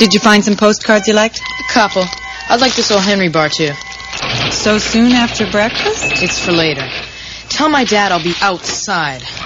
Did you find some postcards you liked? A couple. I'd like this old Henry bar, too. So soon after breakfast? It's for later. Tell my dad I'll be outside.